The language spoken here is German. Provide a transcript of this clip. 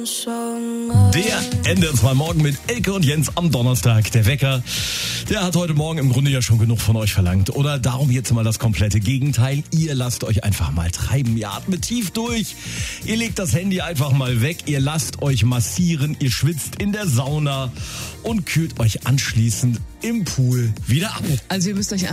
Der NDR 2 Morgen mit Elke und Jens am Donnerstag. Der Wecker, der hat heute Morgen im Grunde ja schon genug von euch verlangt. Oder darum jetzt mal das komplette Gegenteil. Ihr lasst euch einfach mal treiben. Ihr atmet tief durch. Ihr legt das Handy einfach mal weg. Ihr lasst euch massieren. Ihr schwitzt in der Sauna und kühlt euch anschließend im Pool wieder ab. Also ihr müsst euch